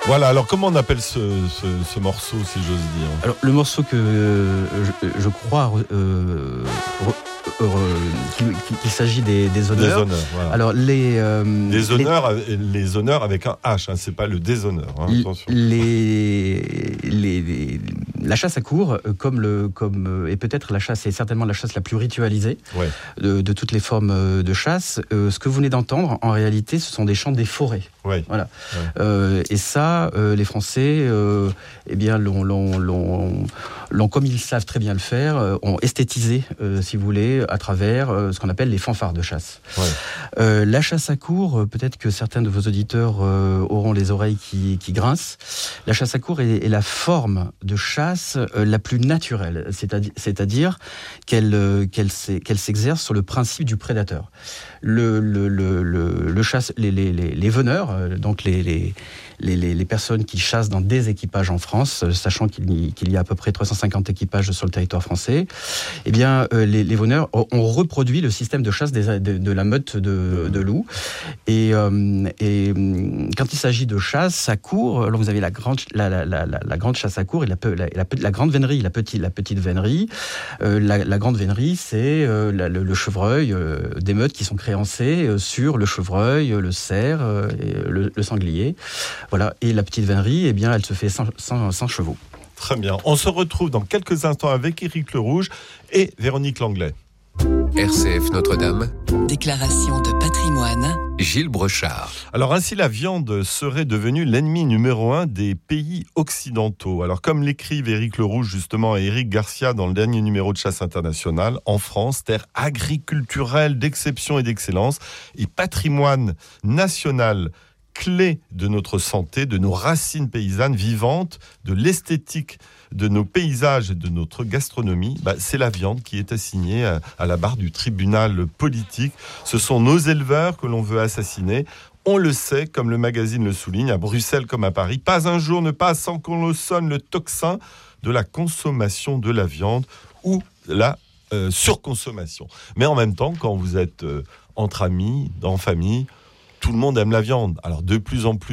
Voilà, alors comment on appelle ce morceau, si j'ose dire? Alors, le morceau que je crois qu'il s'agit des honneurs. Des honneurs, voilà. Alors, les honneurs avec un H, hein, c'est pas le déshonneur, hein, attention. La chasse à courre, et peut-être la chasse, est certainement la chasse la plus ritualisée de toutes les formes de chasse. Ce que vous venez d'entendre, en réalité, ce sont des chants des forêts. Ouais. Voilà. Ouais. Et ça, les Français, eh bien, l'ont, comme ils savent très bien le faire, ont esthétisé, si vous voulez, à travers ce qu'on appelle les fanfares de chasse. Ouais. La chasse à courre, peut-être que certains de vos auditeurs auront les oreilles qui grincent. La chasse à courre est la forme de chasse la plus naturelle, c'est-à-dire qu'elle s'exerce sur le principe du prédateur. Les veneurs, donc les personnes qui chassent dans des équipages en France, sachant qu'il y a à peu près 350 équipages sur le territoire français, eh bien, les veneurs ont reproduit le système de chasse de la meute de loups. Et quand il s'agit de chasse à courre, alors vous avez la grande chasse à courre et la grande vénerie, la petite vénerie. La grande vénerie, c'est le chevreuil, des meutes qui sont créancées sur le chevreuil, le cerf, et le sanglier. Voilà. Et la petite vénerie, eh bien, elle se fait sans chevaux. Très bien. On se retrouve dans quelques instants avec Éric Le Rouge et Véronique Langlais. RCF Notre-Dame. Déclaration de patrimoine. Gilles Brochard. Alors ainsi, la viande serait devenue l'ennemi numéro 1 des pays occidentaux. Alors comme l'écrivent Éric Le Rouge justement et Éric Garcia dans le dernier numéro de Chasse Internationale, en France, terre agriculturelle d'exception et d'excellence et patrimoine national clé de notre santé, de nos racines paysannes vivantes, de l'esthétique de nos paysages et de notre gastronomie, c'est la viande qui est assignée à la barre du tribunal politique. Ce sont nos éleveurs que l'on veut assassiner. On le sait, comme le magazine le souligne, à Bruxelles comme à Paris, pas un jour ne passe sans qu'on le sonne le tocsin de la consommation de la viande ou la surconsommation. Mais en même temps, quand vous êtes entre amis, en famille, tout le monde aime la viande. Alors de plus en plus,